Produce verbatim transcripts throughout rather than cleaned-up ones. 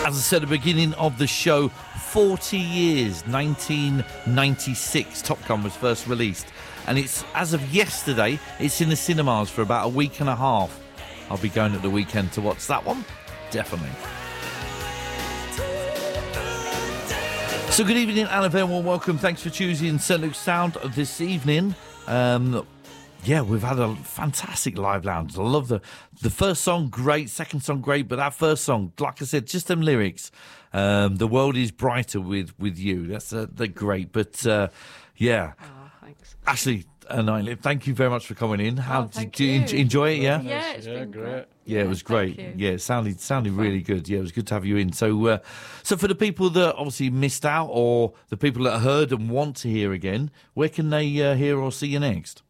As I said at the beginning of the show, forty years, nineteen ninety-six, Top Gun was first released. And it's, as of yesterday, it's in the cinemas for about a week and a half. I'll be going at the weekend to watch that one. Definitely. So good evening and a very warm welcome. Thanks for choosing Saint Luke's Sound this evening. Um, yeah, we've had a fantastic live lounge. I love the the first song, great. Second song, great. But that first song, like I said, just them lyrics. Um, the world is brighter with, with you. That's uh, they're great. But uh, yeah, oh, thanks. Ashley and Eileen, thank you very much for coming in. How Oh, did thank you, you. en- enjoy it? Yeah. Yeah, it's yeah, been great. great. Yeah, it was great. thank you. Yeah, it sounded sounded really good. Yeah, it was good to have you in. So, uh, so for the people that obviously missed out, or the people that heard and want to hear again, where can they uh, hear or see you next?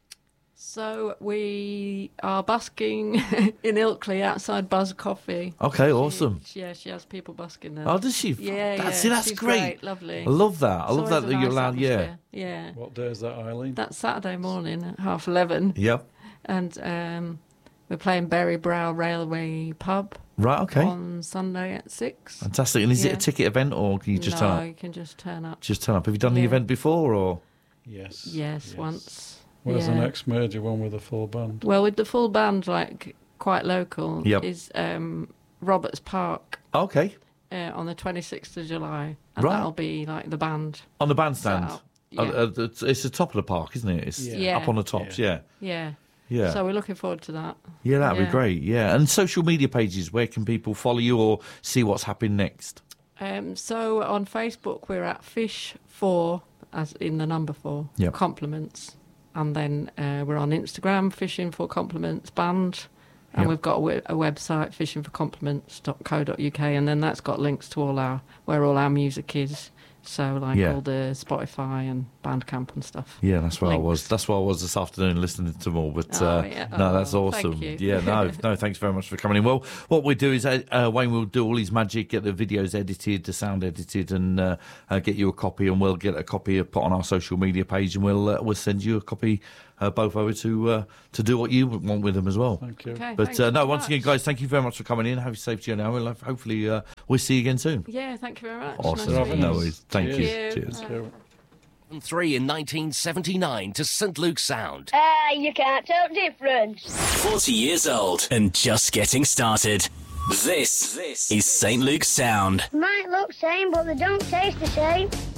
So we are busking in Ilkley outside Buzz Coffee. Okay, She- awesome. she- yeah, she has people busking there. Oh, does she? Yeah, That's, yeah. see, that's she's great. Lovely. I love that. I It's love that always a that you're nice allowed. Yeah. atmosphere. Yeah. What day is that, Eileen? That's Saturday morning at half eleven. Yep. And um, we're playing Berry Brow Railway Pub Right. Okay. on Sunday at six. Fantastic. And is it Yeah. a ticket event, or can you just no, turn up? you can just turn up. Just turn up. Have you done the Yeah. event before, or? Yes. Yes, once. Where's yeah. the next major one with a full band? Well, with the full band, like quite local, Yep. is um, Roberts Park Okay. uh, on the twenty-sixth of July, and Right. that'll be like the band. On the bandstand. So, Uh, yeah. uh, it's, it's the top of the park, isn't it? It's Yeah. up on the tops. Yeah. Yeah. Yeah. So we're looking forward to that. Yeah, that'd be Yeah. great. Yeah, and social media pages. Where can people follow you or see what's happening next? Um, so on Facebook, we're at Fish Four, as in the number four, Yep. compliments, and then uh, we're on Instagram, Fishing for Compliments Band, and Yep. we've got a, we- a website, fishing for compliments dot co dot uk, and then that's got links to all our where all our music is. So like Yeah. all the Spotify and Bandcamp and stuff. Yeah, that's where I Links. was. That's where I was this afternoon, listening to them all. But Oh, uh, yeah. no, that's Oh, thank awesome. you. Yeah, no, no, thanks very much for coming in. Well, what we do is uh, uh, Wayne will do all his magic, get the videos edited, the sound edited, and uh, uh, get you a copy, and we'll get a copy put on our social media page, and we'll uh, we'll send you a copy uh, both over to uh, to do what you want with them as well. Thank you. Okay, But thanks uh, no, so once much. again, guys, thank you very much for coming in. Have a safe journey. We'll have, hopefully uh, we'll see you again soon. Yeah, thank you very much. Awesome. Nice to meet No you. worries. Thank you. Cheers. Cheers. Thank you. Three in nineteen seventy-nine to Saint Luke's Sound. Ah, you can't tell the difference. forty years old and just getting started. This, this is Saint Luke's Sound. Might look same, but they don't taste the same.